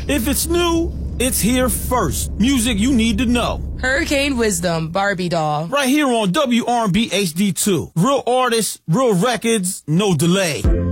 If it's new, it's here first. Music you need to know. Hurricane Wisdom, Barbie Doll. Right here on WRB HD2. Real artists, real records, no delay.